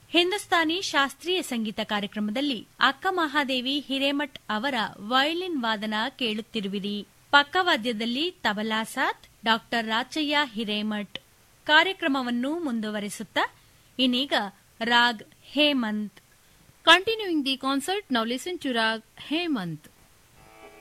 ಹಿಂದೂಸ್ತಾನಿ ಶಾಸ್ತ್ರೀಯ ಸಂಗೀತ ಕಾರ್ಯಕ್ರಮದಲ್ಲಿ ಅಕ್ಕ ಮಹಾದೇವಿ ಹಿರೇಮಠ್ ಅವರ ವಯಲಿನ್ ವಾದನ ಕೇಳುತ್ತಿರುವಿರಿ. ಪಕ್ಕವಾದ್ಯದಲ್ಲಿ ತಬಲಾ ಸಾಥ್ ಡಾ ರಾಚಯ್ಯ ಹಿರೇಮಠ್. ಕಾರ್ಯಕ್ರಮವನ್ನು ಮುಂದುವರೆಸುತ್ತಾ ಇನ್ನೀಗ raag Hemant. Continuing the concert, now listen to Rag Hemant.